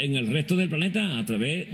en el resto del planeta a través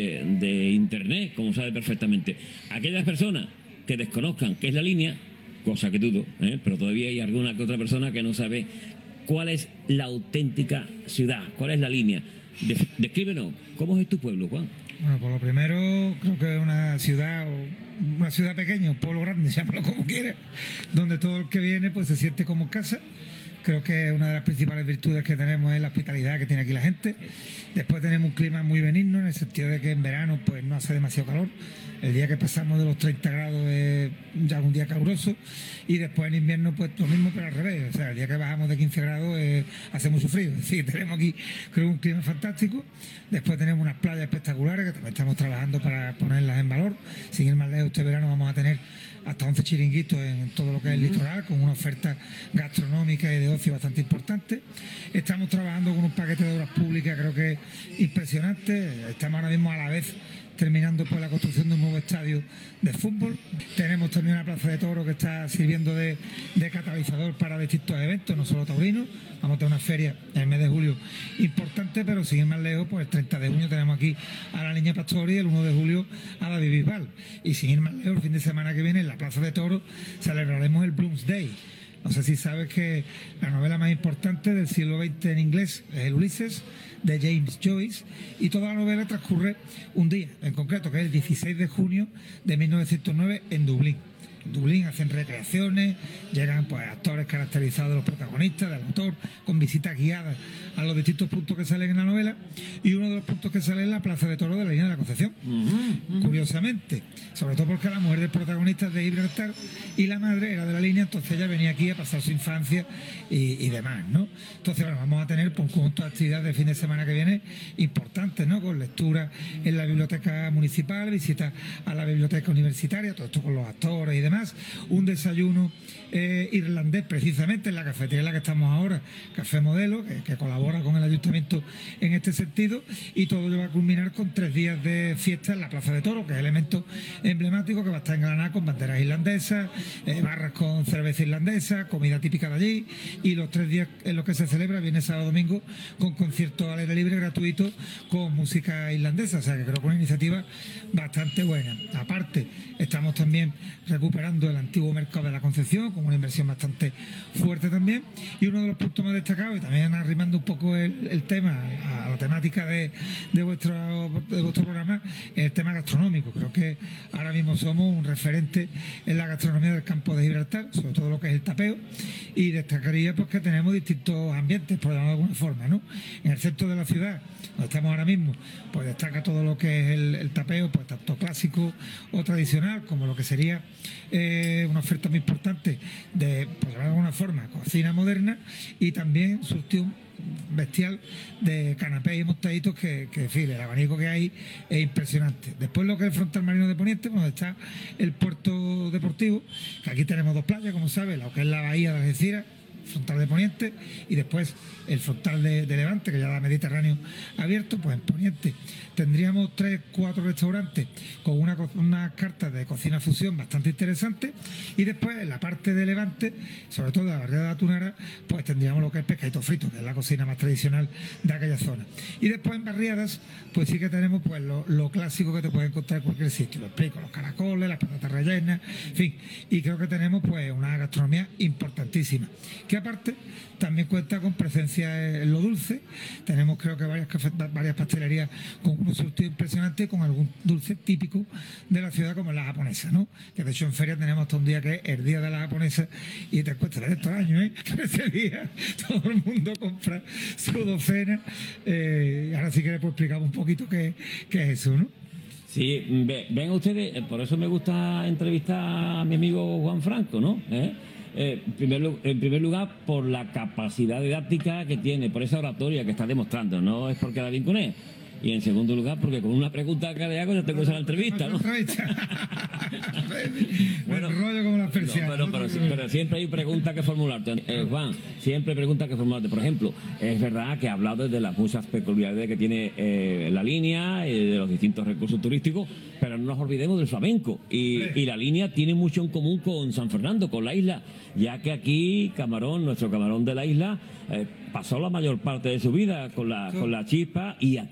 de Internet, como sabe perfectamente. Aquellas personas que desconozcan qué es la línea, cosa que dudo, pero todavía hay alguna que otra persona que no sabe cuál es la auténtica ciudad, cuál es la línea. Descríbenos, ¿cómo es tu pueblo, Juan? Bueno, por lo primero, creo que es una ciudad pequeña, un pueblo grande, llámalo como quieras, donde todo el que viene pues se siente como en casa. Creo que una de las principales virtudes que tenemos es la hospitalidad que tiene aquí la gente. Después tenemos un clima muy benigno, en el sentido de que en verano pues no hace demasiado calor. El día que pasamos de los 30 grados es ya un día caluroso, y después en invierno pues lo mismo, pero al revés. O sea, el día que bajamos de 15 grados hace mucho frío. Es decir, tenemos aquí, creo, un clima fantástico. Después tenemos unas playas espectaculares que también estamos trabajando para ponerlas en valor. Sin ir más lejos, este verano vamos a tener hasta 11 chiringuitos en todo lo que es el litoral, con una oferta gastronómica y de ocio bastante importante. Estamos trabajando con un paquete de obras públicas, creo que impresionante. Estamos ahora mismo a la vez terminando pues la construcción de un nuevo estadio de fútbol. Tenemos también una plaza de toros que está sirviendo de catalizador para distintos eventos, no solo taurinos. Vamos a tener una feria en el mes de julio importante, pero sin ir más lejos, pues el 30 de junio tenemos aquí a la Niña Pastori, el 1 de julio a David Bisbal. Y sin ir más lejos, el fin de semana que viene en la plaza de toros celebraremos el Bloomsday. No sé si sabes que la novela más importante del siglo XX en inglés es el Ulises, de James Joyce, y toda la novela transcurre un día en concreto, que es el 16 de junio de 1909 en Dublín. En Dublín hacen recreaciones, llegan pues actores caracterizados de los protagonistas, del autor, con visitas guiadas a los distintos puntos que salen en la novela, y uno de los puntos que sale es la Plaza de Toros de la Línea de la Concepción. Curiosamente, sobre todo porque la mujer del protagonista es de Gibraltar y la madre era de la Línea, entonces ella venía aquí a pasar su infancia y demás, ¿no? Entonces, bueno, vamos a tener pues, un conjunto de actividades de fin de semana que viene importantes, ¿no? Con lectura en la biblioteca municipal, visitas a la biblioteca universitaria, todo esto con los actores y demás. Un desayuno irlandés, precisamente en la cafetería en la que estamos ahora, Café Modelo, que colabora con el ayuntamiento en este sentido, y todo va a culminar con 3 días de fiesta en la Plaza de Toros, que es el elemento emblemático que va a estar engalanado con banderas irlandesas, barras con cerveza irlandesa, comida típica de allí, y los 3 días en los que se celebra, viernes, sábado, domingo, con conciertos al aire libre gratuitos con música irlandesa. O sea que creo que es una iniciativa bastante buena. Aparte, estamos también recuperando el antiguo mercado de la Concepción, con una inversión bastante fuerte también, y uno de los puntos más destacados, y también arrimando un poco el tema a la temática de vuestro programa, es el tema gastronómico. Creo que ahora mismo somos un referente en la gastronomía del campo de Gibraltar, sobre todo lo que es el tapeo, y destacaría pues que tenemos distintos ambientes, por llamarlo de alguna forma, ¿no? En el centro de la ciudad, donde estamos ahora mismo, pues destaca todo lo que es el tapeo, pues tanto clásico o tradicional, como lo que sería una oferta muy importante de, por llamarlo de alguna forma, cocina moderna, y también surtió bestial de canapés y montaditos que en fin, el abanico que hay es impresionante. Después lo que es el frontal marino de Poniente, donde está el puerto deportivo, que aquí tenemos 2 playas, como sabes, lo que es la bahía de Algeciras, frontal de Poniente, y después el frontal de Levante, que ya da Mediterráneo abierto. Pues en Poniente tendríamos 3-4 restaurantes con unas cartas de cocina fusión bastante interesantes, y después en la parte de Levante, sobre todo de la barriada de Atunara, pues tendríamos lo que es pescadito frito, que es la cocina más tradicional de aquella zona. Y después en barriadas, pues sí que tenemos pues lo clásico que te puedes encontrar en cualquier sitio, lo explico, los caracoles, las patatas rellenas, en fin, y creo que tenemos pues una gastronomía importantísima, que aparte también cuenta con presencia en lo dulce. Tenemos creo que varias pastelerías con unos surtidos impresionantes, con algún dulce típico de la ciudad, como la japonesa, ¿no? Que de hecho en feria tenemos hasta un día que es el día de la japonesa, y te cuesta de estos años, que ese día todo el mundo compra su docena. Ahora sí que le puedo explicar un poquito qué es eso, ¿no? Sí, ven ustedes, por eso me gusta entrevistar a mi amigo Juan Franco, ¿no? En primer lugar, por la capacidad didáctica que tiene, por esa oratoria que está demostrando, no es porque la bien con él. Y en segundo lugar, porque con una pregunta que le hago ya tengo esa entrevista, ¿no? Bueno, rollo como la persiana. No, pero siempre hay preguntas que formularte. Juan, siempre hay preguntas que formularte. Por ejemplo, es verdad que ha hablado de las muchas peculiaridades que tiene la línea, de los distintos recursos turísticos, pero no nos olvidemos del flamenco. Y la línea tiene mucho en común con San Fernando, con la isla, ya que aquí Camarón, nuestro Camarón de la isla, pasó la mayor parte de su vida con la chispa, y aquí